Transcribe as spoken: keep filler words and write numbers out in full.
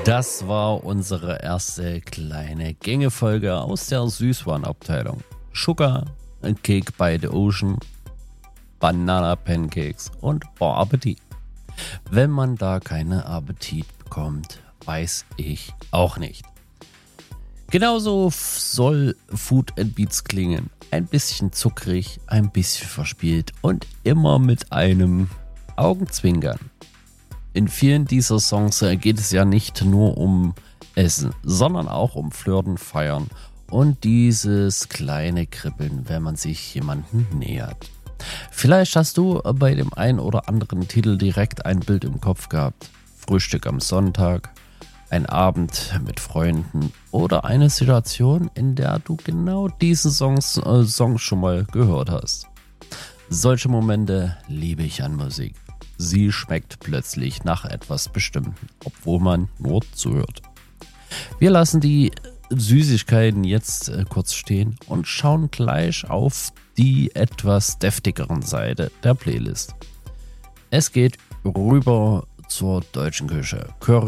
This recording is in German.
Das war unsere erste kleine Gängefolge aus der Süßwarenabteilung. Sugar, a Cake by the Ocean, Banana Pancakes und Bon Appetit. Wenn man da keinen Appetit bekommt, weiß ich auch nicht. Genauso soll Food and Beats klingen. Ein bisschen zuckrig, ein bisschen verspielt und immer mit einem Augenzwinkern. In vielen dieser Songs geht es ja nicht nur um Essen, sondern auch um Flirten, Feiern und dieses kleine Kribbeln, wenn man sich jemanden nähert. Vielleicht hast du bei dem einen oder anderen Titel direkt ein Bild im Kopf gehabt. Frühstück am Sonntag, ein Abend mit Freunden oder eine Situation, in der du genau diesen Songs, äh, Song schon mal gehört hast. Solche Momente liebe ich an Musik. Sie schmeckt plötzlich nach etwas Bestimmten, obwohl man nur zuhört. Wir lassen die Süßigkeiten jetzt äh, kurz stehen und schauen gleich auf die etwas deftigeren Seite der Playlist. Es geht rüber zur deutschen Küche. Curry